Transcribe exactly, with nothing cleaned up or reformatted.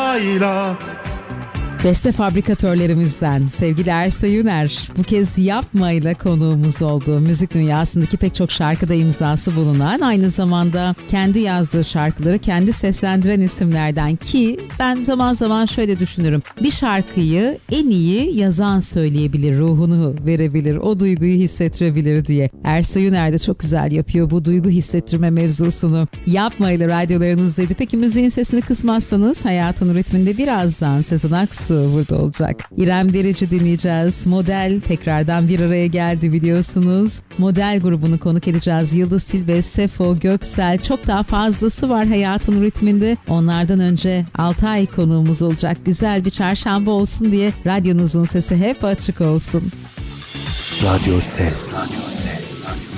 yapmayla. Beste fabrikatörlerimizden sevgili Ersay Üner bu kez Yapmayla konuğumuz oldu. Müzik dünyasındaki pek çok şarkıda imzası bulunan, aynı zamanda kendi yazdığı şarkıları kendi seslendiren isimlerden, ki ben zaman zaman şöyle düşünürüm. Bir şarkıyı en iyi yazan söyleyebilir, ruhunu verebilir, o duyguyu hissettirebilir diye. Ersay Üner de çok güzel yapıyor bu duygu hissettirme mevzusunu. Yapmayla radyolarınızdaydı. Peki müziğin sesini kısmazsanız hayatın ritminde birazdan Sezen Aksu burada olacak. İrem Derici dinleyeceğiz. Model tekrardan bir araya geldi biliyorsunuz. Model grubunu konuk edeceğiz. Yıldız Tilbe, Sefo, Göksel, çok daha fazlası var hayatın ritminde. Onlardan önce Altay konuğumuz olacak. Güzel bir çarşamba olsun diye radyonuzun sesi hep açık olsun. Radyo Ses.